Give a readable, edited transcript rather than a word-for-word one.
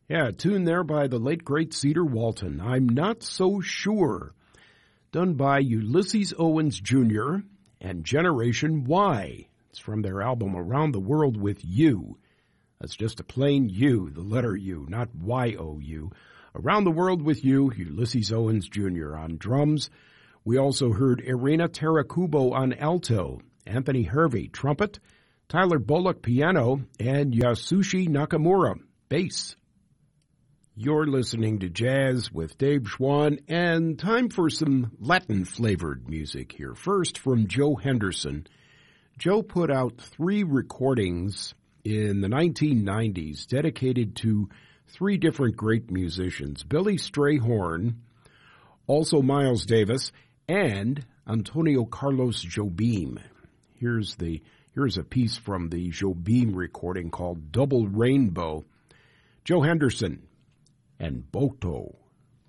Yeah, a tune there by the late, great Cedar Walton. I'm Not So Sure. Done by Ulysses Owens Jr. and Generation Y. It's from their album Around the World with You. That's just a plain U, the letter U, not Y-O-U. Around the World with You, Ulysses Owens Jr. on drums. We also heard Irina Tarakubo on alto, Anthony Hervey trumpet, Tyler Bullock piano, and Yasushi Nakamura bass. You're listening to Jazz with Dave Schwann, and time for some Latin-flavored music here. First, from Joe Henderson. Joe put out 3 recordings in the 1990s dedicated to 3 different great musicians, Billy Strayhorn, also Miles Davis, and Antonio Carlos Jobim. Here's a piece from the Jobim recording called Double Rainbow. Joe Henderson and Boto.